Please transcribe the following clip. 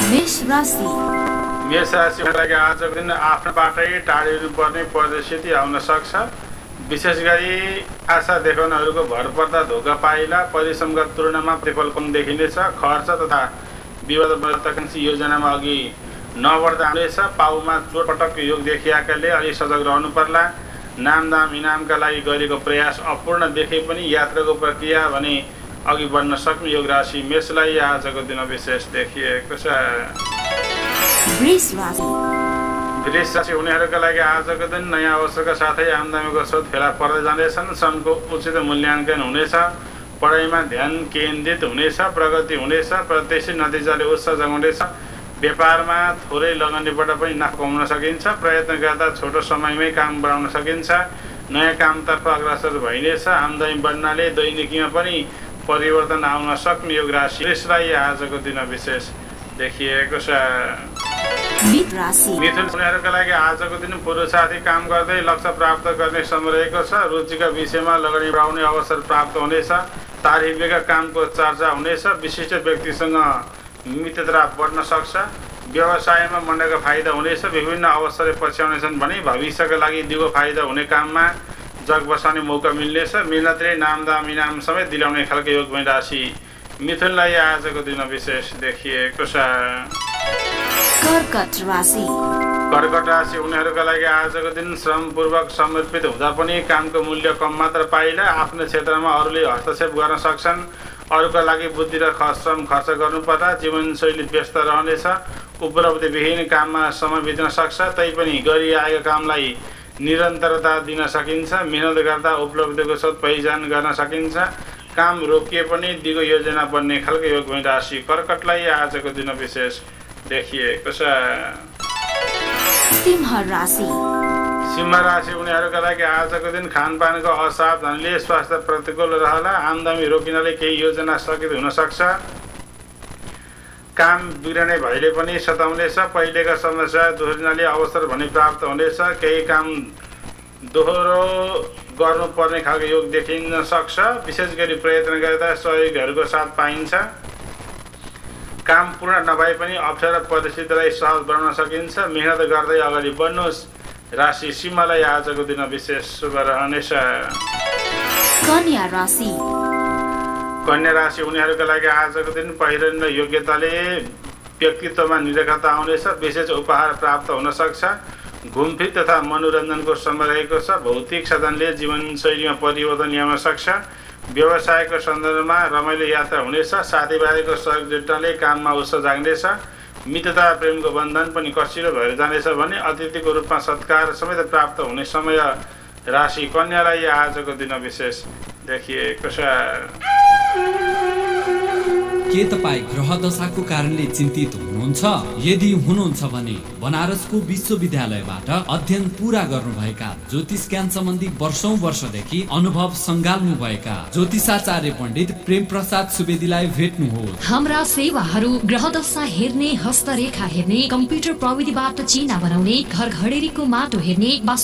मेष राशि मेष राशिको लागि आजको दिन आफ्नोबाटै टाढिनु पर्ने परिस्थिति आउन सक्छ। विशेष गरी आशा देखाउनहरूको भर पर्दा धोका पाइला परिश्रमका तुलनामा प्रतिफल कम देखिनेछ। खर्च तथा विवादकांक्षी योजनामा अघि नबढ्दा आउनेछ। पाउमा चोटपटक योग देखिएकाले अलि सजग रहनु पर्ला। नामदाम इनामका लागि गरेको प्रयास अपूर्ण देखे पनि यात्राको प्रक्रिया भने अघि बढ्न सक्ने योग राशि मेषलाई आजको दिन विशेष देखिएको छ। वृष राशि वृष राशि हुनेहरूका लागि आजको दिन नयाँ अवसरका साथै आम्दानीको स्रोत फेला पर्दै जानेछन्। श्रमको उचित मूल्याङ्कन हुनेछ। पढाइमा ध्यान केन्द्रित हुनेछ। प्रगति हुनेछ। प्रत्याशित नतिजाले उत्साह जगाउनेछ। व्यापारमा थोरै लगानीबाट पनि नाफा कमाउन सकिन्छ। प्रयत्न गर्दा छोटो समयमै काम बढाउन सकिन्छ। नयाँ कामतर्फ अग्रसर भइनेछ। आम्दानी बढ्नाले दैनिकीमा पनि परिवर्तन आउन सक्ने योग राशि वृषलाई आजको दिन विशेष देखिएको छ। मिथुन हुनेहरूका लागि आजको दिन पुरुषार्थी काम गर्दै लक्ष्य प्राप्त गर्ने समय रहेको छ। रुचिका विषयमा लगानी बढाउने अवसर प्राप्त हुनेछ। तारिफका कामको चर्चा हुनेछ। विशिष्ट व्यक्तिसँग मित्रता बढ्न सक्छ। व्यवसायमा मण्डका फाइदा हुनेछ। विभिन्न अवसर पछ्याउनेछन् भने भविष्यका लागि दिगो फाइदा हुने काममा जग बसाउने मौका मिल्नेछ। मिहिनेतले नामदाम इनाम समेत दिलाउने खालको योग राशि मिथुनलाई आजको दिन विशेष देखिएको छ। कर्कट राशि उनीहरूका लागि आजको दिन श्रमपूर्वक समर्पित हुँदा पनि कामको मूल्य कम मात्र पाइला। आफ्नो क्षेत्रमा अरूले हस्तक्षेप गर्न सक्छन्। अरूका लागि बुद्धि र श्रम खर्च गर्नुपर्दा जीवनशैली व्यस्त रहनेछ। उपलब्धिविहीन काममा समय बित्न सक्छ। तैपनि गरिआएको कामलाई निरन्तरता दिन सकिन्छ। मिहिनेत गर्दा उपलब्धिको स्रोत पहिचान गर्न सकिन्छ। काम रोकिए पनि दिगो योजना बन्ने खालको योग राशि कर्कटलाई आजको दिन विशेष देखिएको छ। सिंह राशि उनीहरूका लागि आजको दिन खानपानको असावधानीले स्वास्थ्य प्रतिकूल रहला। आम्दानी रोकिनले केही योजना स्थगित हुन सक्छ। काम बिग्रने भएले पनि सताउनेछ। पहिलेका समस्या दोहोरिनाले अवसर भने प्राप्त हुनेछ। केही काम दोहोरो गर्नुपर्ने खालको योग देखिन सक्छ। विशेष गरी प्रयत्न गर्दा सहयोगीहरूको साथ पाइन्छ। काम पूर्ण नभए पनि अप्ठ्यारो परिस्थितिलाई सहज बनाउन सकिन्छ। मिहिनेत गर्दै अगाडि बढ्नुहोस्। राशि सिंहलाई आजको दिन विशेष शुभ रहनेछ। कन्या राशि उनीहरूका लागि आजको दिन पहिरन र योग्यताले व्यक्तित्वमा निरक्षरता आउनेछ। विशेष उपहार प्राप्त हुन सक्छ। घुमफिर तथा मनोरञ्जनको समय रहेको छ। भौतिक साधनले जीवनशैलीमा परिवर्तन ल्याउन सक्छ। व्यवसायको सन्दर्भमा रमाइलो यात्रा हुनेछ। साथीभाइको सहयोग जुट्नाले काममा उत्साह जाग्नेछ। मित्रता प्रेमको बन्धन पनि कसिलो भएर जानेछ भने अतिथिको रूपमा सत्कार समेत प्राप्त हुने समय राशि कन्यालाई आजको दिन विशेष देखिएको छ। के तपाईँ ग्रह दशाको कारणले चिन्तित हुनुहुन्छ? यदि हुनुहुन्छ भने बनारसको विश्वविद्यालयबाट अध्ययन पूरा गर्नुभएका ज्योतिष ज्ञान सम्बन्धी वर्षौंदेखि अनुभव सङ्घाल्नु भएका ज्योतिषाचार्य पण्डित प्रेम प्रसाद सुवेदीलाई भेट्नुहोस्। हाम्रा सेवाहरू ग्रह दशा हेर्ने, हस्तरेखा हेर्ने, कम्प्युटर प्रविधिबाट चिना बनाउने, घर घडेरीको माटो हेर्ने,